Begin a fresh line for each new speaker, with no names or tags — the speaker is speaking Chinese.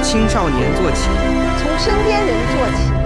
青少年做起，
从身边人做起。